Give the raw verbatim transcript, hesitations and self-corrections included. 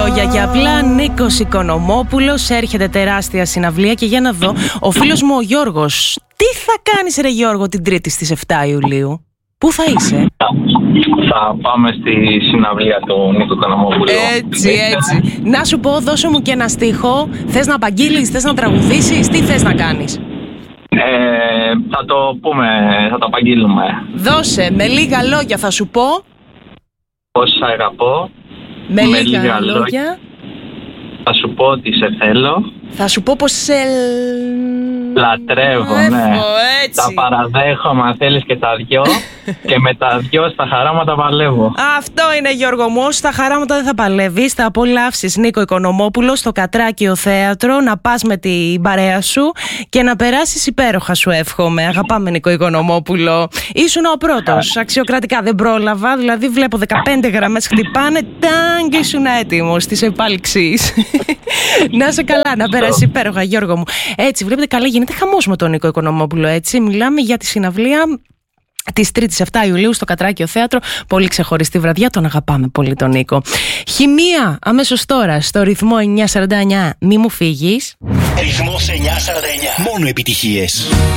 λόγια και απλά. Νίκος Οικονομόπουλος, έρχεται τεράστια συναυλία. Και για να δω, ο φίλος μου ο Γιώργος, τι θα κάνεις ρε Γιώργο την Τρίτη στις εφτά Ιουλίου? Πού θα είσαι? Θα πάμε στη συναυλία του Νίκου Οικονομόπουλου. Έτσι, έτσι. Να σου πω, δώσε μου και ένα στίχο. Θες να απαγγείλεις, θες να τραγουδήσεις, τι θες να κάνεις? Ε, θα το πούμε, θα το απαγγείλουμε. Δώσε, με λίγα λόγια θα σου πω. Πώς σ' αγαπώ. Με, με λίγα, λίγα λόγια. λόγια. Θα σου πω ότι σε θέλω. Θα σου πω πως σε... Λατρεύω, Έφω, ναι. Έτσι. Τα παραδέχομαι αν θέλεις και τα δυο. Και με τα δυο στα χαράματα παλεύω. Αυτό είναι Γιώργο μου. Στα χαράματα δεν θα παλεύεις. Θα απολαύσεις Νίκο Οικονομόπουλο στο Κατράκιο Θέατρο. Να πας με την παρέα σου και να περάσεις υπέροχα, σου εύχομαι. Αγαπάμε Νίκο Οικονομόπουλο. Ήσουν ο πρώτος. Αξιοκρατικά δεν πρόλαβα. Δηλαδή βλέπω δεκαπέντε γραμμές χτυπάνε. Τάγκ, ήσουν έτοιμος της επάλξης. Να σε καλά, να περάσεις υπέροχα Γιώργο μου. Έτσι βλέπετε, καλά γίνεται χαμός με τον Νίκο Οικονομόπουλο. Έτσι μιλάμε για τη συναυλία της Τρίτης εφτά Ιουλίου στο Κατράκιο Θέατρο. Πολύ ξεχωριστή βραδιά, τον αγαπάμε πολύ τον Νίκο. Χημεία αμέσως τώρα στο ρυθμό εννιά σαράντα εννιά. Μη μου φύγεις. Ρυθμός εννιά σαράντα εννιά. Μόνο επιτυχίες.